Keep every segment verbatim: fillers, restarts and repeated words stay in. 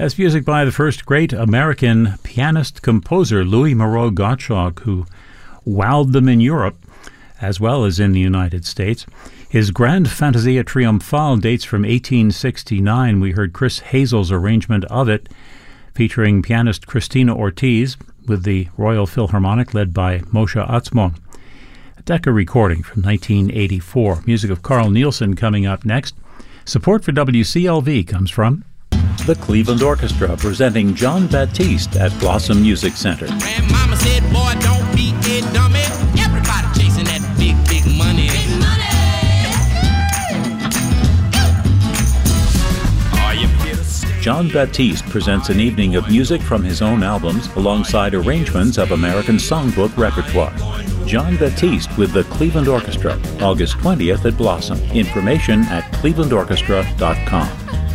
That's music by the first great American pianist-composer, Louis Moreau Gottschalk, who wowed them in Europe as well as in the United States. His Grande Fantasia Triomphale dates from eighteen sixty-nine. We heard Chris Hazel's arrangement of it, featuring pianist Christina Ortiz with the Royal Philharmonic led by Moshe Atzmo. A Decca recording from nineteen eighty-four. Music of Carl Nielsen coming up next. Support for W C L V comes from the Cleveland Orchestra, presenting John Baptiste at Blossom Music Center. Grandmama said, boy, don't be a dummy. Everybody chasing that big, big money. Big money. Are you here to stay? John Baptiste presents an evening of music from his own albums alongside arrangements of American songbook repertoire. John Baptiste with the Cleveland Orchestra, August twentieth at Blossom. Information at cleveland orchestra dot com.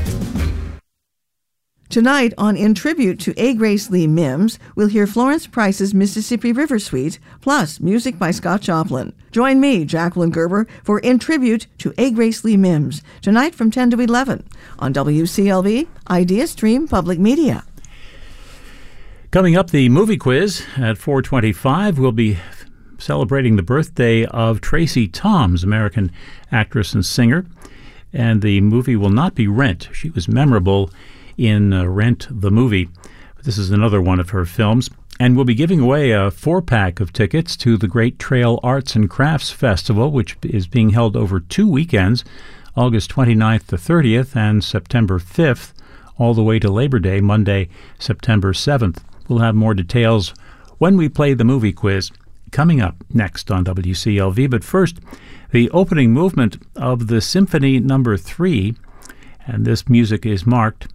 Tonight on In Tribute to A. Grace Lee Mims, we'll hear Florence Price's Mississippi River Suite, plus music by Scott Joplin. Join me, Jacqueline Gerber, for In Tribute to A. Grace Lee Mims, tonight from ten to eleven on W C L V, Idea Stream Public Media. Coming up, the movie quiz at four twenty-five. We'll be celebrating the birthday of Tracy Toms, American actress and singer. And the movie will not be Rent. She was memorable in uh, Rent the movie. This is another one of her films. And we'll be giving away a four-pack of tickets to the Great Trail Arts and Crafts Festival, which is being held over two weekends, August twenty-ninth to thirtieth and September fifth, all the way to Labor Day, Monday, September seventh. We'll have more details when we play the movie quiz coming up next on W C L V. But first, the opening movement of the Symphony Number Three, and this music is marked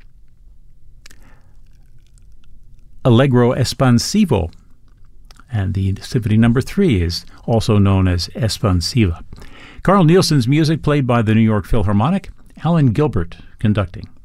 Allegro Espansivo, and the Symphony Number Three is also known as Espansiva. Carl Nielsen's music played by the New York Philharmonic, Alan Gilbert conducting.